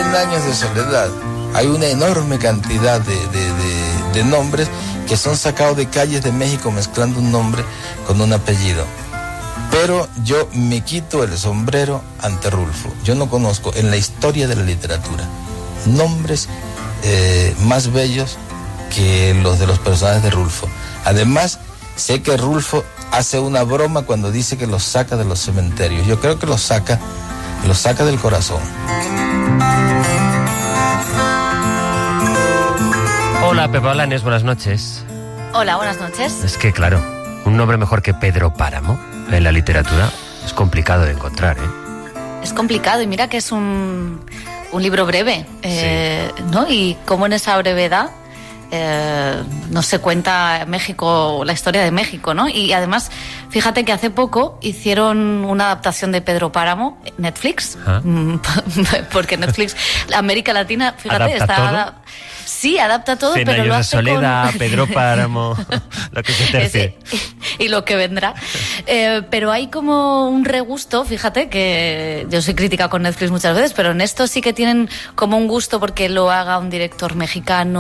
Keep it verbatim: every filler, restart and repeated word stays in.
Cien años de soledad, hay una enorme cantidad de, de, de, de nombres que son sacados de calles de México mezclando un nombre con un apellido. Pero yo me quito el sombrero ante Rulfo. Yo no conozco en la historia de la literatura nombres eh, más bellos que los de los personajes de Rulfo. Además, sé que Rulfo hace una broma cuando dice que los saca de los cementerios. Yo creo que los saca, los saca del corazón. Hola, Pepa Blanes, buenas noches. Hola, buenas noches. Es que, claro, un nombre mejor que Pedro Páramo en la literatura es complicado de encontrar, ¿eh? Es complicado y mira que es un, un libro breve, eh, sí. ¿no? Y como en esa brevedad eh, no se cuenta México, la historia de México, ¿no? Y además, fíjate que hace poco hicieron una adaptación de Pedro Páramo, Netflix, ¿ah? Porque Netflix, América Latina, fíjate, ¿adapta está... todo? Sí, adapta todo, Cien pero años lo de hace soledad, con... Pedro Páramo, lo que se tercie. Y lo que vendrá. Eh, pero hay como un regusto, fíjate, que yo soy crítica con Netflix muchas veces, pero en esto sí que tienen como un gusto porque lo haga un director mexicano,